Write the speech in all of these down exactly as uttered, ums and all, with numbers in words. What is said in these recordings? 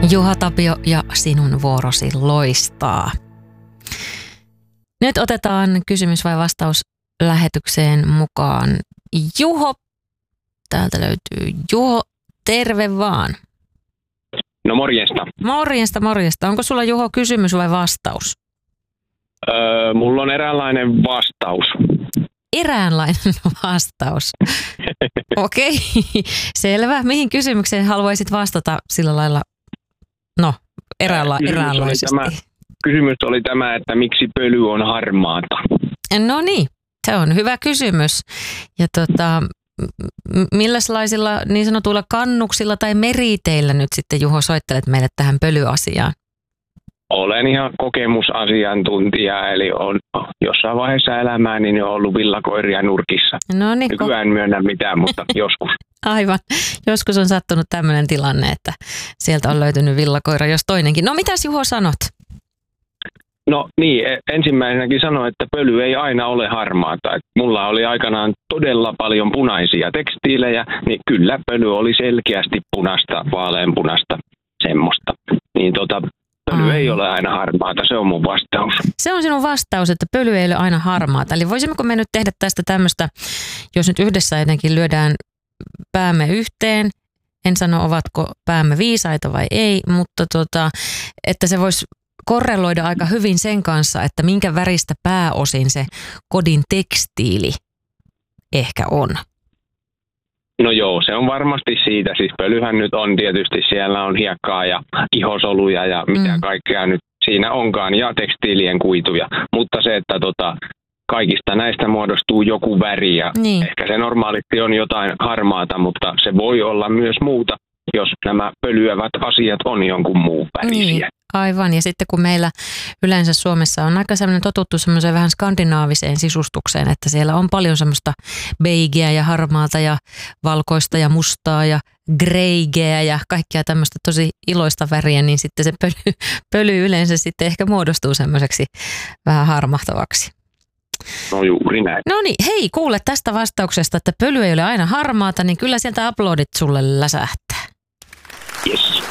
Juha Tapio ja sinun vuorosi loistaa. Nyt otetaan kysymys vai vastaus lähetykseen mukaan. Juho, täältä löytyy Juho, terve vaan. No morjesta. Morjesta, morjesta. Onko sulla Juho kysymys vai vastaus? Öö, mulla on eräänlainen vastaus. Eräänlainen vastaus. Okei, okay. Selvä. Mihin kysymykseen haluaisit vastata sillä lailla, no, eräänla- kysymys eräänlaisesti? Oli tämä, kysymys oli tämä, että miksi pöly on harmaata? No niin, se on hyvä kysymys. Ja tota, milläslaisilla niin sanotuilla kannuksilla tai meriteillä nyt sitten, Juho, soittelet meille tähän pölyasiaan? Olen ihan kokemusasiantuntija, eli on jossain vaiheessa elämää niin on ollut villakoiria nurkissa. No niin, Nykyään en myönnä mitään, mutta joskus. Aivan. Joskus on sattunut tämmöinen tilanne, että sieltä on löytynyt villakoira, jos toinenkin. No mitäs, Juho, sanot? No niin, ensimmäisenäkin sanoin, että pöly ei aina ole harmaata. Et mulla oli aikanaan todella paljon punaisia tekstiilejä, niin kyllä pöly oli selkeästi punaista, vaaleanpunaista, semmoista. Niin tota, pöly Ai. ei ole aina harmaata, se on mun vastaus. Se on sinun vastaus, että pöly ei ole aina harmaata. Eli voisimmeko me nyt tehdä tästä tämmöistä, jos nyt yhdessä jotenkin lyödään päämme yhteen, en sano ovatko päämme viisaita vai ei, mutta tota, että se voisi korreloida aika hyvin sen kanssa, että minkä väristä pääosin se kodin tekstiili ehkä on. No joo, se on varmasti siitä. Siis pölyhän nyt on tietysti, siellä on hiekkaa ja ihosoluja ja mitä mm. kaikkea nyt siinä onkaan ja tekstiilien kuituja. Mutta se, että tota, kaikista näistä muodostuu joku väri ja niin. Ehkä se normaalisti on jotain harmaata, mutta se voi olla myös muuta, jos nämä pölyävät asiat on jonkun muun värisiä. Niin. Aivan, ja sitten kun meillä yleensä Suomessa on aika semmoinen totuttu semmoiseen vähän skandinaaviseen sisustukseen, että siellä on paljon semmoista beigeä ja harmaata ja valkoista ja mustaa ja greigeä ja kaikkea tämmöistä tosi iloista väriä, niin sitten se pöly, pöly yleensä sitten ehkä muodostuu semmoiseksi vähän harmahtavaksi. No juuri näin. No niin, hei, kuule tästä vastauksesta, että pöly ei ole aina harmaata, niin kyllä sieltä aplodit sulle läsähtää. Yes.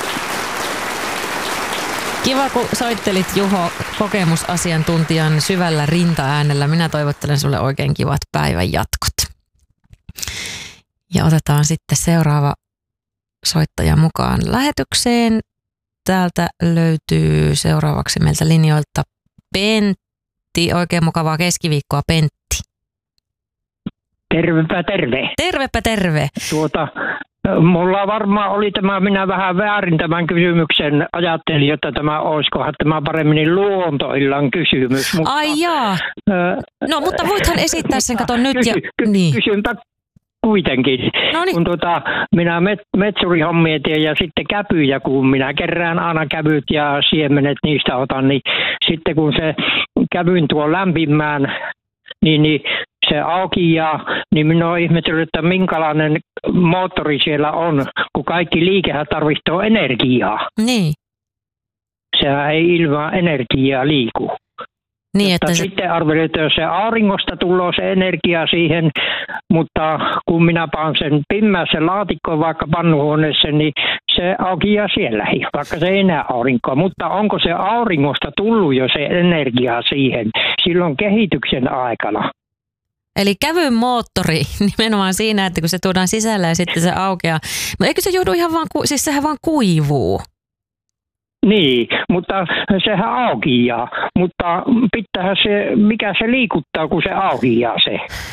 Kiva, kun soittelit, Juho, kokemusasiantuntijan syvällä rintaäänellä. Minä toivottelen sulle oikein kivat päivän jatkot. Ja otetaan sitten seuraava soittaja mukaan lähetykseen. Täältä löytyy seuraavaksi meiltä linjoilta Pentti. Oikein mukavaa keskiviikkoa, Pentti. Tervepä terve. Tervepä terve. Tuota... Mulla varmaan oli tämä, minä vähän väärin tämän kysymyksen ajattelin, että tämä olisikohan tämä paremmin luontoillan kysymys. Mutta, Ai jaa. Ää, no mutta voithan esittää sen, kato nyt. Kysy, ja, niin. Kysynpä kuitenkin. Noniin. Kun tuota, minä met, metsurihommia teen ja sitten käpyjä, kun minä kerään aina kävyt ja siemenet niistä otan, niin sitten kun se kävyn tuo lämpimään, niin, niin se auki ja niin minä olen ihmetellyt, että minkälainen moottori siellä on, kun kaikki liikehän tarvitsee energiaa. Niin. Sehän ei ilman energiaa liiku. Niin, että se... Sitten arvelin, että jos se auringosta tulee se energia siihen, mutta kun minä panen sen pimmäässä laatikkoon vaikka pannuhuoneessa, niin se aukeaa siellä, vaikka se ei enää aurinkoa. Mutta onko se auringosta tullut jo se energia siihen silloin kehityksen aikana? Eli kävyn moottori nimenomaan siinä, että kun se tuodaan sisällä ja sitten se aukeaa. No eikö se joudu ihan vaan, ku... siis sehän vaan kuivuu? Niin, mutta sehän aukeaa, mutta pitäähän se, mikä se liikuttaa, kun se aukeaa se.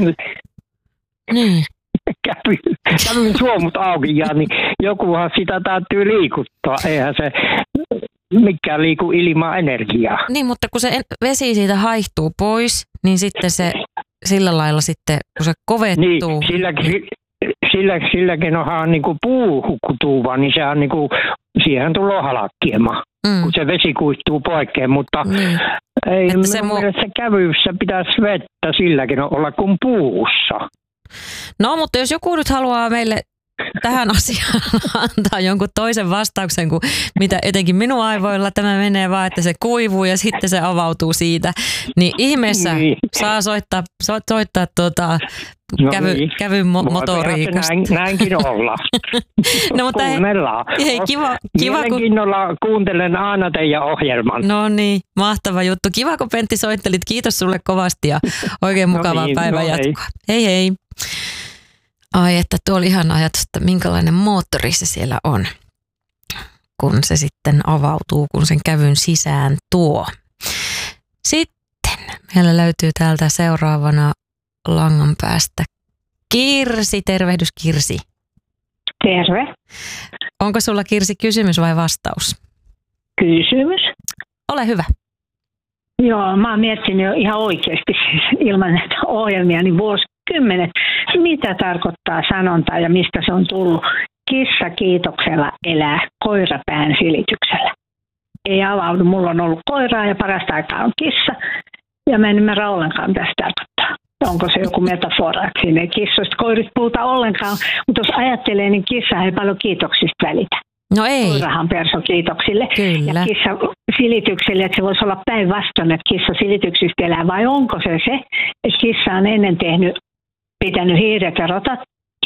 Niin. Kävy, kävyn suomut aukeaa, niin jokuhan sitä täytyy liikuttaa, eihän se mikään liiku ilman energiaa. Niin, mutta kun se vesi siitä haihtuu pois, niin sitten se sillä lailla sitten, kun se kovettuu. Niin, silläkin, sillä, silläkin onhan niin kuin puu hukkutuu, niin sehän niin kuin, siihen tulee halakkiema, mm. kun se vesi kuihtuu poikkeen, mutta mm. ei minun se mielestä mu- kävyssä pitäisi vettä silläkin olla kuin puussa. No, mutta jos joku nyt haluaa meille tähän asiaan antaa jonkun toisen vastauksen kuin mitä etenkin minun aivoilla tämä menee vaan, että se kuivuu ja sitten se avautuu siitä. Niin ihmeessä niin. saa soittaa, so, soittaa tuota, no kävy, niin. kävyn mo- motoriikasta. Näin, näinkin olla. No, mutta kuunnellaan. Hei, kiva, kiva Mielenkiinnolla kun... kuuntelen aina teidän ohjelman. No niin, mahtava juttu. Kiva kun Pentti soittelit. Kiitos sulle kovasti ja oikein mukavaa no niin, päivän no jatkoa. Hei hei. Ai että tuo oli ihan ajatus, että minkälainen moottori se siellä on, kun se sitten avautuu, kun sen kävyn sisään tuo. Sitten meillä löytyy täältä seuraavana langan päästä Kirsi. Tervehdys Kirsi. Terve. Onko sulla Kirsi kysymys vai vastaus? Kysymys. Ole hyvä. Joo, mä oon miettinyt jo ihan oikeasti siis ilman näitä ohjelmia niin vuosikymmenet, mitä tarkoittaa sanonta ja mistä se on tullut. Kissa kiitoksella elää, koira pään silityksellä. Ei avaudu, mulla on ollut koiraa ja parasta aikaa on kissa ja mä en ymmärrä ollenkaan mitä se tarkoittaa. Onko se joku metafora, että siinä ei kissoista koirista puhuta ollenkaan, mutta jos ajattelee, niin kissa ei paljon kiitoksista välitä. No ei. Koirahan perso kiitoksille. Kyllä. Ja kissa silitykselle, että se voisi olla päinvastoin, että kissa silityksistä elää. Vai onko se se, että kissa on ennen tehnyt, pitänyt hiiret ja rotat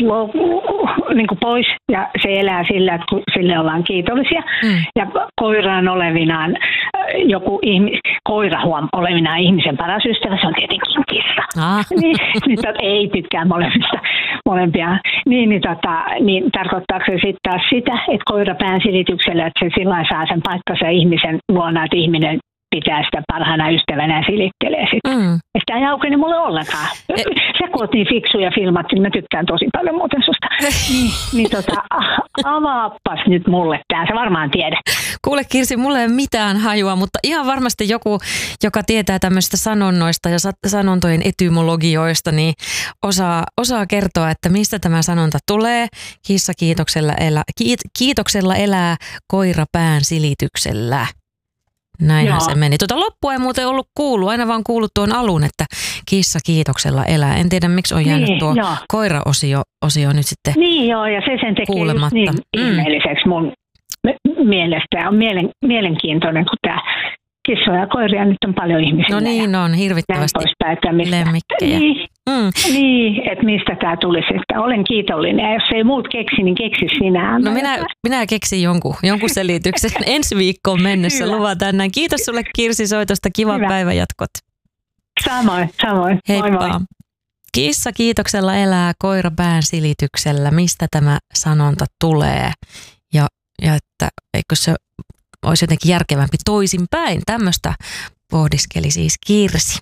niin kuin pois ja se elää sillä, että sille ollaan kiitollisia. Mm. Ja koiraan olevinaan joku ihmis, koira huom olevinaan ihmisen paras ystävä, se on tietenkin kissa. Ah. niin, niin tot, ei tykkää molemmista, molempia. Niin, niin, tota, niin tarkoittaako se sitten taas sitä, että koira pään silityksellä, että se sillä saa sen paikkansa ihmisen luona, että ihminen pitää sitä parhaana ystävänä ja silittelee sitä. Mm. Sitä ei aukene mulle ollenkaan. E- Sä kun oot niin fiksu ja filmat, niin mä tykkään tosi paljon muuten susta. niin, niin tota, avaapas nyt mulle tää, sä varmaan tiedät. Kuule Kirsi, mulla ei ole mitään hajua, mutta ihan varmasti joku, joka tietää tämmöistä sanonnoista ja sanontojen etymologioista, niin osaa, osaa kertoa, että mistä tämä sanonta tulee. Kissa kiitoksella elää, kiit, kiitoksella elää, koira pään silityksellä. Näinhän Joo. se meni. Tuota loppua ei muuten ollut kuullut, aina vaan kuullut tuon alun, että kissa kiitoksella elää. En tiedä, miksi on jäänyt niin, tuo jo. koira-osio osio nyt sitten Niin joo, ja se sen tekee just niin mm. ihmeelliseksi mun mielestä. Ja on mielen, mielenkiintoinen, kun tämä kissoja ja koiria nyt on paljon ihmisiä. No niin on, hirvittävästi lemmikkejä. Niin, mm. niin, että mistä tämä tulisi. Että olen kiitollinen ja jos ei muut keksi, niin keksi sinä. No minä, minä keksin jonkun, jonkun selityksen ensi viikkoon mennessä. Luvataan näin. Kiitos sulle Kirsi soitosta. Kiva päivän jatkot. Samoin, samoin. Heippa. Moi moi. Kissa kiitoksella elää, koira pään silityksellä. Mistä tämä sanonta tulee? Ja, ja että eikö se olisi jotenkin järkevämpi toisinpäin. Tämmöistä pohdiskeli siis Kirsi.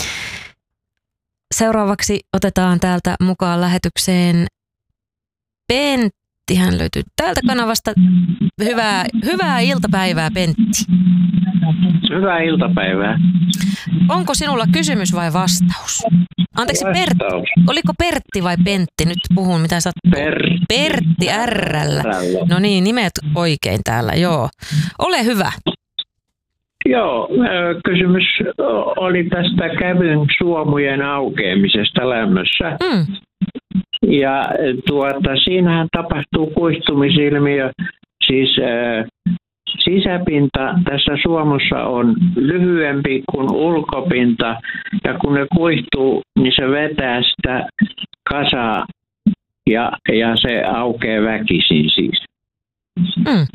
Seuraavaksi otetaan täältä mukaan lähetykseen Pentti. Hän löytyy täältä kanavasta. Hyvää, hyvää iltapäivää, Pentti. Hyvää iltapäivää. Onko sinulla kysymys vai vastaus? Anteeksi, Pertti. Oliko Pertti vai Pentti? Nyt puhun, mitä sä Pertti. Pertti R:llä. No niin, nimet oikein täällä, joo. Ole hyvä. Joo, kysymys oli tästä kävyn suomujen aukeamisesta lämmössä. Mm. Ja tuota, siinähän tapahtuu kuihtumisilmiö, siis äh, sisäpinta tässä suomussa on lyhyempi kuin ulkopinta ja kun ne kuihtuu, niin se vetää sitä kasaa ja, ja se aukeaa väkisin siis. Mm.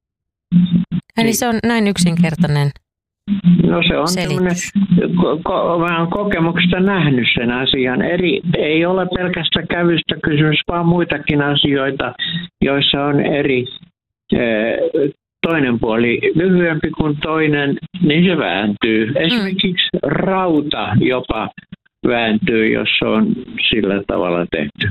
Eli se on näin yksinkertainen. No se on tämmöinen, ko- mä olen kokemuksesta nähnyt sen asian. Eri, ei ole pelkästään kävystä kysymys, vaan muitakin asioita, joissa on eri, toinen puoli lyhyempi kuin toinen, niin se vääntyy. Esimerkiksi rauta jopa vääntyy, jos se on sillä tavalla tehty.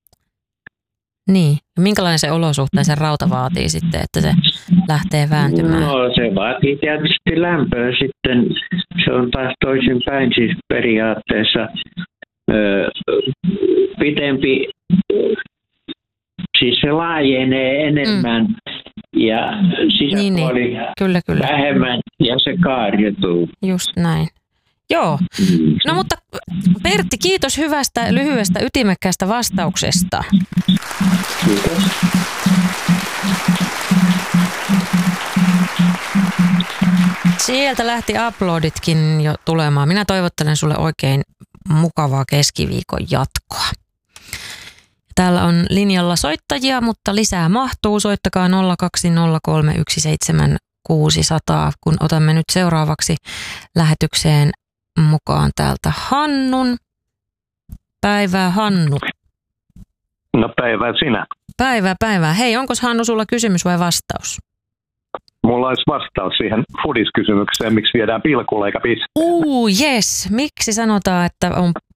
Niin. Minkälainen se olosuhteen se rauta vaatii sitten, että se lähtee vääntymään? No se vaatii tietysti lämpöä sitten. Se on taas toisinpäin siis periaatteessa ö, pitempi, siis se laajenee enemmän mm. ja sisäpuoli niin, niin. Kyllä, kyllä. vähemmän ja se kaarjetuu. Just näin. Joo. No mutta Pertti, kiitos hyvästä, lyhyestä, ytimekkäästä vastauksesta. Kiitos. Sieltä lähti uploaditkin jo tulemaan. Minä toivottelen sulle oikein mukavaa keskiviikon jatkoa. Täällä on linjalla soittajia, mutta lisää mahtuu. Soittakaa nolla kaksi nolla kolme yksi seitsemän kuusi nolla nolla, kun otamme nyt seuraavaksi lähetykseen mukaan täältä Hannun. Päivää, Hannu. No päivää sinä. Päivää, päivää. Hei, onko Hannu sulla kysymys vai vastaus? Mulla olisi vastaus siihen foodiskysymykseen, miksi viedään pilkulla eikä piste. Uu, jes. Miksi sanotaan, että on